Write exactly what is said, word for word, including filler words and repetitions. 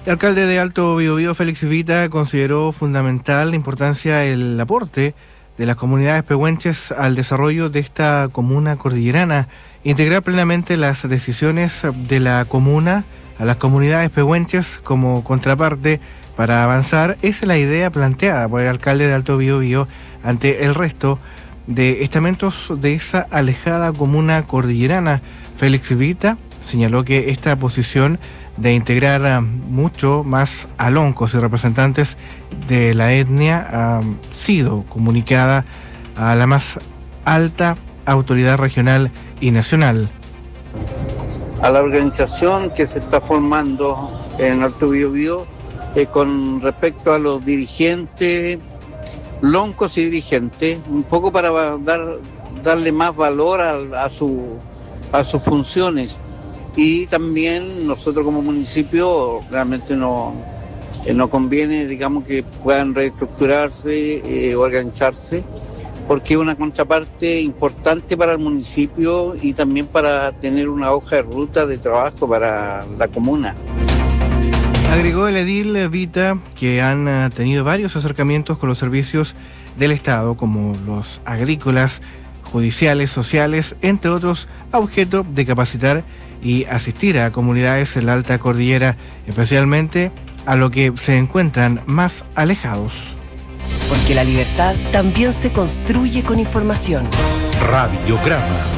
El alcalde de Alto Biobío, Félix Vita, consideró fundamental la importancia del aporte de las comunidades pehuenches al desarrollo de esta comuna cordillerana, integrar plenamente las decisiones de la comuna a las comunidades pehuenches como contraparte para avanzar. Esa es la idea planteada por el alcalde de Alto Biobío ante el resto de estamentos de esa alejada comuna cordillerana. Félix Vita señaló que esta posición de integrar mucho más aloncos y representantes de la etnia ha sido comunicada a la más alta autoridad regional y nacional. A la organización que se está formando en Alto Biobío eh, con respecto a los dirigentes, loncos y dirigentes, un poco para dar, darle más valor a, a, su, a sus funciones. Y también nosotros como municipio realmente no, eh, no conviene, digamos, que puedan reestructurarse, eh, organizarse, porque es una contraparte importante para el municipio y también para tener una hoja de ruta de trabajo para la comuna. Agregó el edil Vita que han tenido varios acercamientos con los servicios del Estado, como los agrícolas, judiciales, sociales, entre otros, a objeto de capacitar y asistir a comunidades en la alta cordillera, especialmente a los que se encuentran más alejados. Porque la libertad también se construye con información. Radiograma.